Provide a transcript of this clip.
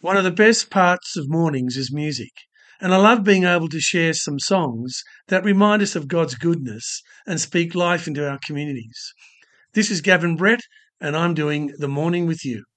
One of the best parts of mornings is music, and I love being able to share some songs that remind us of God's goodness and speak life into our communities. This is Gavin Brett, and I'm doing The Morning with You.